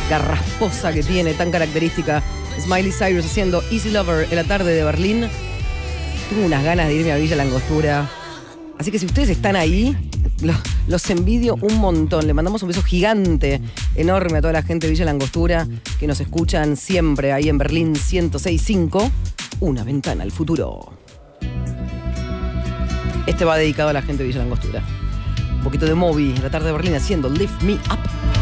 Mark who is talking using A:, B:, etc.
A: garrasposa que tiene, tan característica. Miley Cyrus haciendo Easy Lover en la tarde de Berlín. Tengo unas ganas de irme a Villa Langostura. Así que si ustedes están ahí, los envidio un montón. Le mandamos un beso gigante, enorme a toda la gente de Villa Langostura que nos escuchan siempre ahí en Berlín 106.5. Una ventana al futuro. Este va dedicado a la gente de Villa Langostura. Un poquito de Moby en la tarde de Berlín haciendo Lift Me Up.